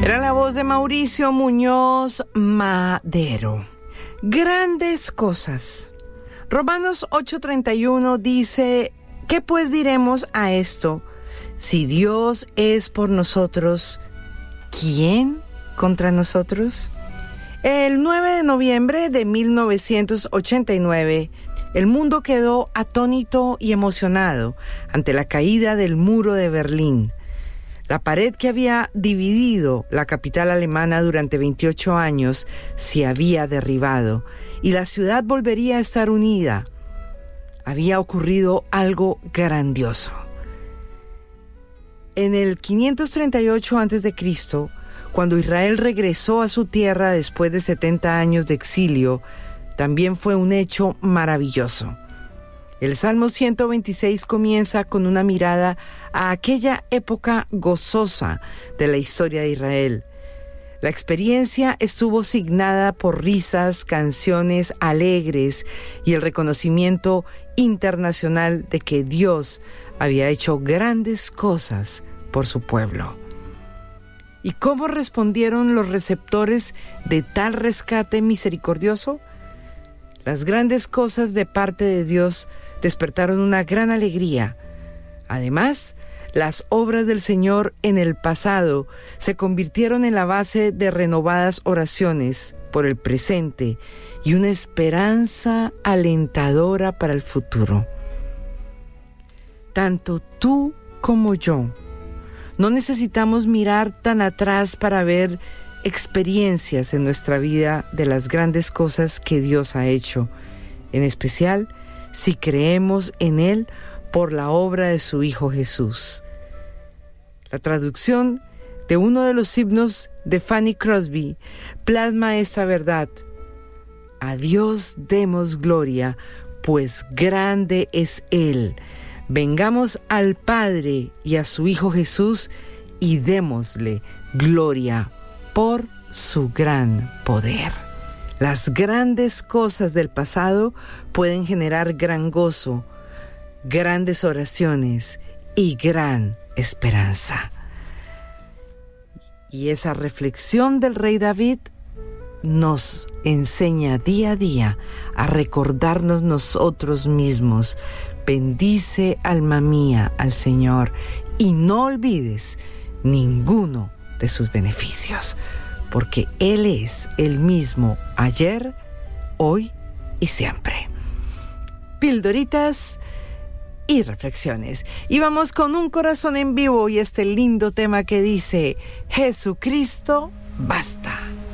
Era la voz de Mauricio Muñoz Madero. Grandes cosas. Romanos 8:31 dice: ¿qué pues diremos a esto? Si Dios es por nosotros, ¿quién contra nosotros? El 9 de noviembre de 1989, el mundo quedó atónito y emocionado ante la caída del muro de Berlín. La pared que había dividido la capital alemana durante 28 años se había derribado y la ciudad volvería a estar unida. Había ocurrido algo grandioso. En el 538 a.C., cuando Israel regresó a su tierra después de 70 años de exilio, también fue un hecho maravilloso. El Salmo 126 comienza con una mirada a aquella época gozosa de la historia de Israel. La experiencia estuvo signada por risas, canciones alegres y el reconocimiento internacional de que Dios había hecho grandes cosas por su pueblo. ¿Y cómo respondieron los receptores de tal rescate misericordioso? Las grandes cosas de parte de Dios despertaron una gran alegría. Además, las obras del Señor en el pasado se convirtieron en la base de renovadas oraciones por el presente y una esperanza alentadora para el futuro. Tanto tú como yo no necesitamos mirar tan atrás para ver experiencias en nuestra vida de las grandes cosas que Dios ha hecho, en especial si creemos en Él por la obra de su Hijo Jesús. La traducción de uno de los himnos de Fanny Crosby plasma esta verdad: a Dios demos gloria, pues grande es Él. Vengamos al Padre y a su Hijo Jesús y démosle gloria por su gran poder. Las grandes cosas del pasado pueden generar gran gozo, grandes oraciones y gran esperanza. Y esa reflexión del rey David nos enseña día a día a recordarnos nosotros mismos. Bendice, alma mía, al Señor, y no olvides ninguno de sus beneficios, porque Él es el mismo ayer, hoy y siempre. Pildoritas y reflexiones. Y vamos con Un Corazón en Vivo y este lindo tema que dice: Jesucristo, basta.